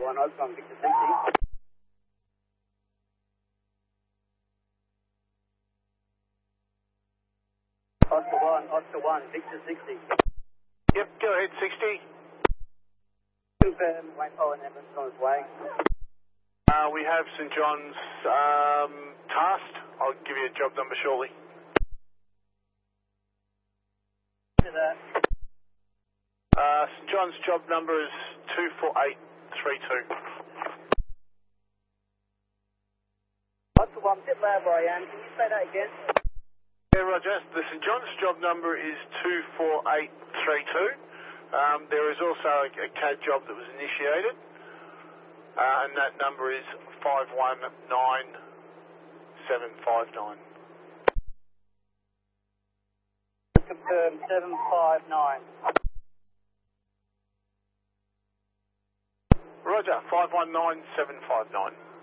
1, Oscar, Victor 60. Oscar 1, Victor 60. Yep, go ahead, 60. Confirm, Wayne Paul and Evans on his way. We have St John's tasked. I'll give you a job number shortly. To that. St John's job number is 24832. Oscar 1, bit loud where I am. Can you say that again? Yeah, Roger. The St John's job number is 24832. There is also a CAD job that was initiated, and that number is 519759. Confirm 759. Roger, 519759.